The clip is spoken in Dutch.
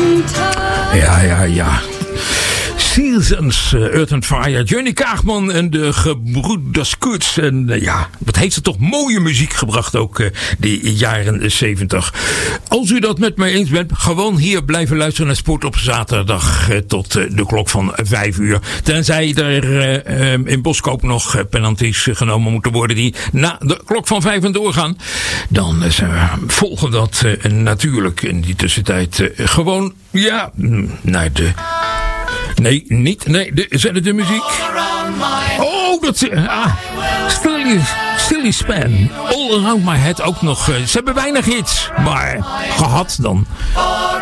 Ja. Seasons, Earth and Fire, Johnny Kaagman en de gebroeders Kurtz. En wat heeft ze toch mooie muziek gebracht ook die jaren 70. Als u dat met mij eens bent, gewoon hier blijven luisteren naar Sport op zaterdag tot de klok van 5 uur. Tenzij er in Boskoop nog penalties genomen moeten worden die na de klok van 5 doorgaan. Dan volgen dat natuurlijk in die tussentijd gewoon naar de... Zet de muziek. Oh, dat is... Silly Span. All Around My Head ook nog. Ze hebben weinig hits, maar gehad dan.